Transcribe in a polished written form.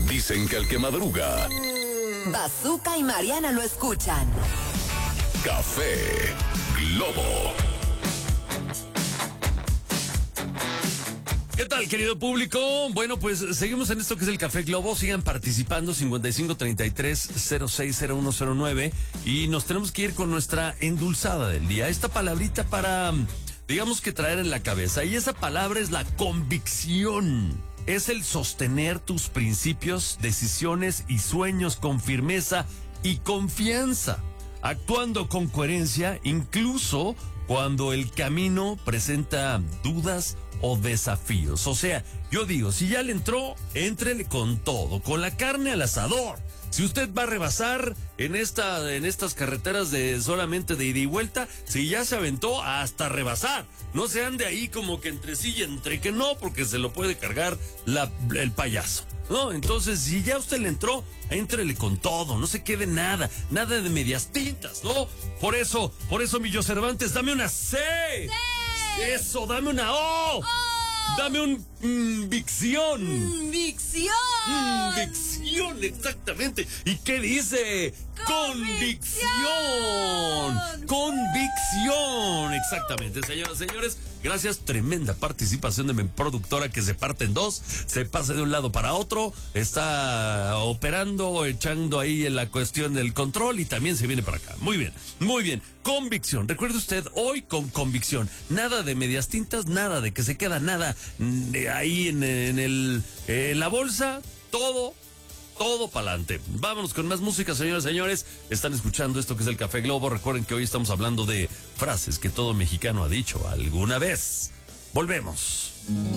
Dicen que el que madruga. Bazooka y Mariana lo escuchan. Café Globo. ¿Qué tal, querido público? Bueno, pues seguimos en esto que es el Café Globo. Sigan participando, 5533-060109. Y nos tenemos que ir con nuestra endulzada del día. Esta palabrita para, digamos que traer en la cabeza. Y esa palabra es la convicción. Es el sostener tus principios, decisiones y sueños con firmeza y confianza. Actuando con coherencia, incluso cuando el camino presenta dudas o desafíos. O sea, yo digo, si ya le entró, éntrele con todo, con la carne al asador. Si usted va a rebasar en estas carreteras de solamente de ida y vuelta, si ya se aventó, hasta rebasar. No se ande ahí como que entre sí y entre que no, porque se lo puede cargar el payaso, ¿no? Entonces, si ya usted le entró, éntrele con todo, no se quede nada de medias tintas, ¿no? Por eso, mi yo Cervantes, dame una C. ¡Sí! Eso, dame una O. ¡Oh! Dame un vicción. ¡Vicción! Vicción, exactamente. ¿Y qué dice? Convicción. Convicción, exactamente, señoras y señores. Gracias, tremenda participación de mi productora que se parte en dos, se pasa de un lado para otro, está operando, echando ahí en la cuestión del control y también se viene para acá. Muy bien, muy bien. Convicción, recuerde usted, hoy con convicción, nada de medias tintas, nada de que se queda nada ahí en la bolsa, todo para adelante. Vámonos con más música, señoras y señores. Están escuchando esto que es el Café Globo. Recuerden que hoy estamos hablando de frases que todo mexicano ha dicho alguna vez. Volvemos.